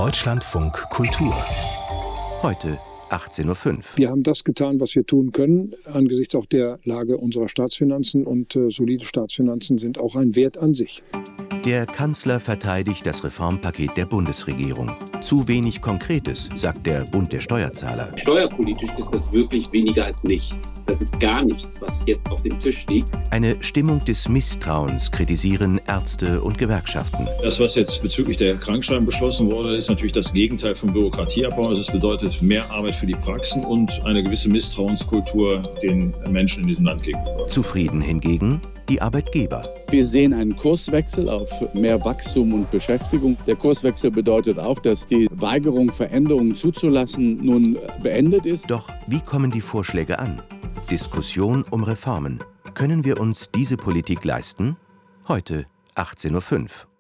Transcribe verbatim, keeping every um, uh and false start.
Deutschlandfunk Kultur. Heute achtzehn Uhr fünf. Wir haben das getan, was wir tun können, angesichts auch der Lage unserer Staatsfinanzen. Und äh, solide Staatsfinanzen sind auch ein Wert an sich. Der Kanzler verteidigt das Reformpaket der Bundesregierung. Zu wenig Konkretes, sagt der Bund der Steuerzahler. Steuerpolitisch ist das wirklich weniger als nichts. Das ist gar nichts, was jetzt auf dem Tisch liegt. Eine Stimmung des Misstrauens kritisieren Ärzte und Gewerkschaften. Das, was jetzt bezüglich der Krankschreiben beschlossen wurde, ist natürlich das Gegenteil von Bürokratieabbau. Also es bedeutet mehr Arbeit für die Praxen und eine gewisse Misstrauenskultur den Menschen in diesem Land gegenüber. Zufrieden hingegen die Arbeitgeber. Wir sehen einen Kurswechsel auf mehr Wachstum und Beschäftigung. Der Kurswechsel bedeutet auch, dass die Weigerung, Veränderungen zuzulassen, nun beendet ist. Doch wie kommen die Vorschläge an? Diskussion um Reformen. Können wir uns diese Politik leisten? Heute achtzehn Uhr fünf.